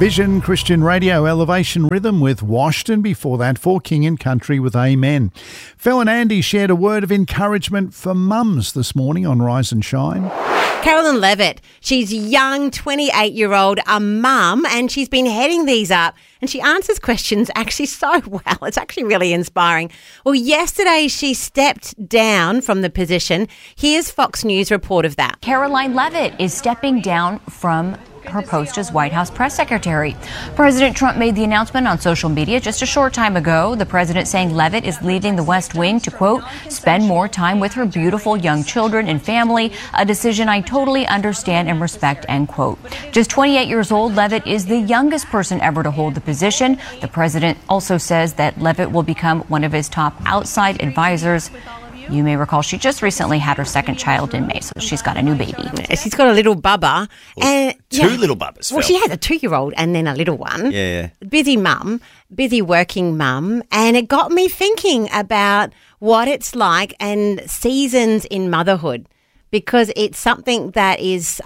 Vision Christian Radio, Elevation Rhythm with Washington. Before that, For King and Country with Amen. Phil and Andy shared a word of encouragement for mums this morning on Rise and Shine. Carolyn Levitt, she's a young 28-year-old, a mum, and she's been heading these up, and she answers questions actually so well. It's actually really inspiring. Well, yesterday she stepped down from the position. Here's Fox News report of that. Caroline Levitt is stepping down from her post as White House press secretary. President Trump made the announcement on social media just a short time ago. The president saying Levitt is leaving the West Wing to, quote, spend more time with her beautiful young children and family, a decision I totally understand and respect, end quote. Just 28 years old, Levitt is the youngest person ever to hold the position. The president also says that Levitt will become one of his top outside advisors. You may recall she just recently had her second child in May, so she's got a new baby. She's got a little bubba. And two little bubbas, Phil. Well, she has a 2-year-old and then a little one. Yeah. Busy mum, busy working mum. And it got me thinking about what it's like and seasons in motherhood, because it's something that is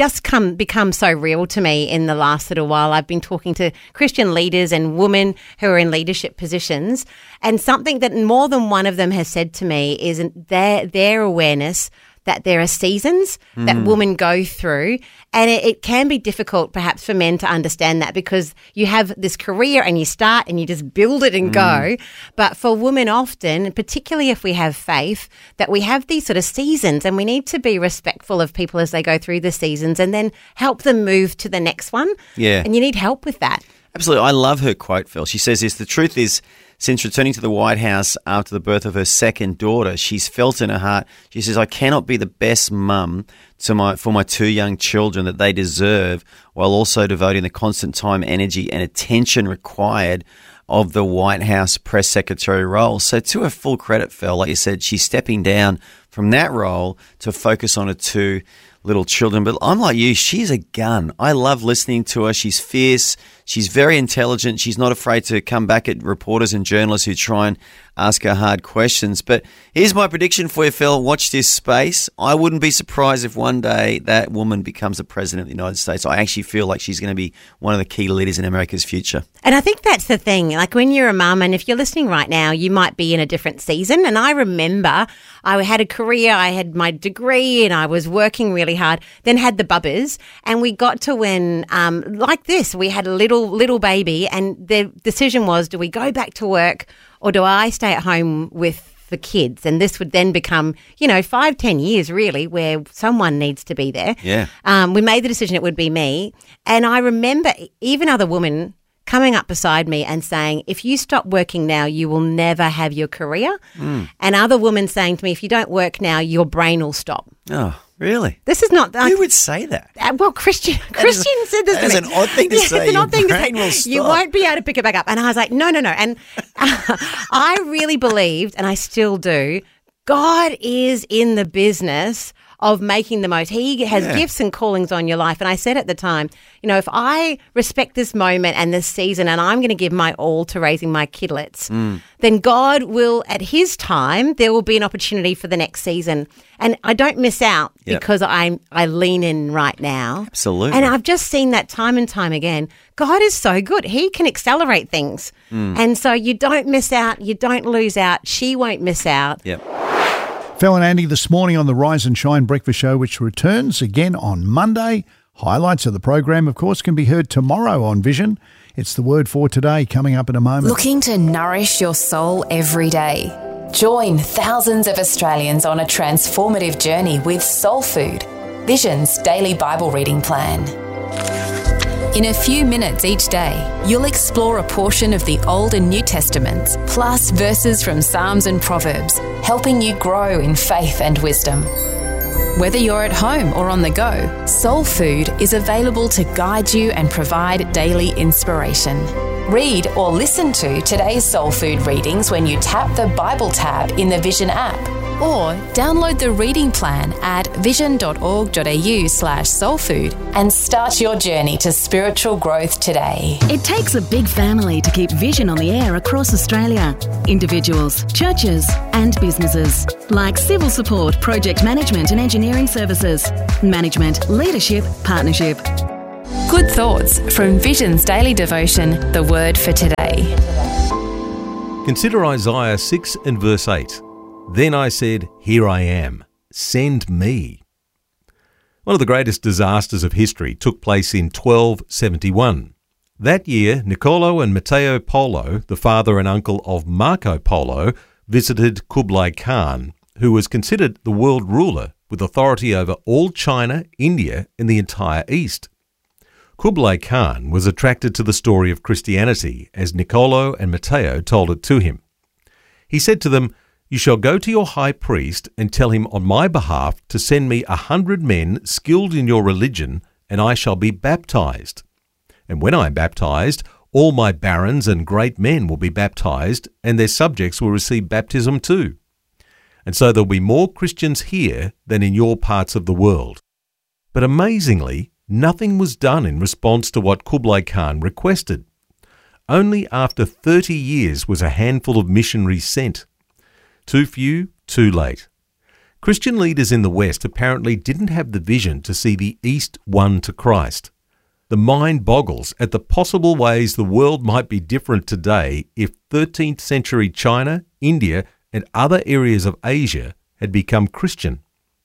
become so real to me in the last little while. I've been talking to Christian leaders and women who are in leadership positions, and something that more than one of them has said to me is their awareness that there are seasons that women go through, and it can be difficult perhaps for men to understand that, because you have this career and you start and you just build it and go. But for women often, particularly if we have faith, that we have these sort of seasons, and we need to be respectful of people as they go through the seasons and then help them move to the next one. Yeah. And you need help with that. Absolutely. I love her quote, Phil. She says this: the truth is, since returning to the White House after the birth of her second daughter, she's felt in her heart, she says, I cannot be the best mum for my 2 young children that they deserve, while also devoting the constant time, energy and attention required of the White House press secretary role. So to her full credit, Phil, like you said, she's stepping down from that role to focus on her 2 little children. But I'm like you, she's a gun. I love listening to her. She's fierce. She's very intelligent. She's not afraid to come back at reporters and journalists who try and ask her hard questions. But here's my prediction for you, Phil. Watch this space. I wouldn't be surprised if one day that woman becomes the president of the United States. I actually feel like she's going to be one of the key leaders in America's future. And I think that's the thing. Like when you're a mum, and if you're listening right now, you might be in a different season. And I remember I had a career, I had my degree, and I was working really hard, then had the bubbers, and we got to when, like this, we had a little baby, and the decision was, do we go back to work or do I stay at home with the kids? And this would then become, 5-10 years really, where someone needs to be there. Yeah. We made the decision it would be me. And I remember even other women coming up beside me and saying, if you stop working now, you will never have your career. And other women saying to me, if you don't work now, your brain will stop. Oh, really? This is not... Who would say that? Well, Christian said this to me. That's an odd thing to say. It's an odd thing to say. Will stop. You won't be able to pick it back up. And I was like, no. And I really believed, and I still do, God is in the business of making the most. He has gifts and callings on your life. And I said at the time, if I respect this moment and this season, and I'm going to give my all to raising my kidlets, then God will, at his time, there will be an opportunity for the next season. And I don't miss out because I lean in right now. Absolutely. And I've just seen that time and time again. God is so good. He can accelerate things. And so you don't miss out. You don't lose out. She won't miss out. Yep. Phil and Andy this morning on the Rise and Shine Breakfast Show, which returns again on Monday. Highlights of the program, of course, can be heard tomorrow on Vision. It's the word for today coming up in a moment. Looking to nourish your soul every day? Join thousands of Australians on a transformative journey with Soul Food, Vision's daily Bible reading plan. In a few minutes each day, you'll explore a portion of the Old and New Testaments, plus verses from Psalms and Proverbs, helping you grow in faith and wisdom. Whether you're at home or on the go, Soul Food is available to guide you and provide daily inspiration. Read or listen to today's Soul Food readings when you tap the Bible tab in the Vision app, or download the reading plan at vision.org.au/soulfood and start your journey to spiritual growth today. It takes a big family to keep Vision on the air across Australia. Individuals, churches and businesses, like civil support, project management and engineering services, management, leadership, partnership. Good thoughts from Vision's daily devotion, The Word for Today. Consider Isaiah 6 and verse 8. Then I said, Here I am, send me. One of the greatest disasters of history took place in 1271. That year, Niccolò and Matteo Polo, the father and uncle of Marco Polo, visited Kublai Khan, who was considered the world ruler with authority over all China, India, and the entire East. Kublai Khan was attracted to the story of Christianity as Niccolò and Matteo told it to him. He said to them, You shall go to your high priest and tell him on my behalf to send me 100 men skilled in your religion, and I shall be baptized. And when I am baptized, all my barons and great men will be baptized, and their subjects will receive baptism too. And so there'll be more Christians here than in your parts of the world. But amazingly, nothing was done in response to what Kublai Khan requested. Only after 30 years was a handful of missionaries sent. Too few, too late. Christian leaders in the West apparently didn't have the vision to see the East won to Christ. The mind boggles at the possible ways the world might be different today if 13th century China, India, and other areas of Asia had become Christian.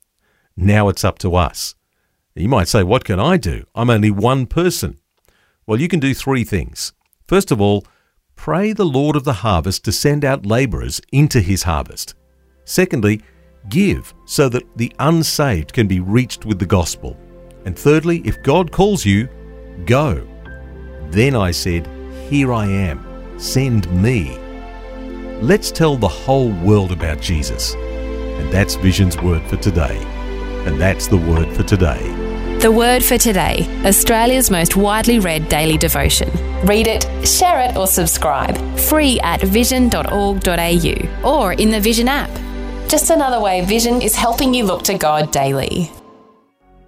Now it's up to us. You might say, what can I do? I'm only one person. Well, you can do three things. First of all, pray the Lord of the harvest to send out labourers into his harvest. Secondly, give so that the unsaved can be reached with the gospel. And thirdly, if God calls you, go. Then I said, Here I am, send me. Let's tell the whole world about Jesus. And that's Vision's Word for Today. And that's the Word for Today. The Word for Today, Australia's most widely read daily devotion. Read it, share it or subscribe. Free at vision.org.au or in the Vision app. Just another way Vision is helping you look to God daily.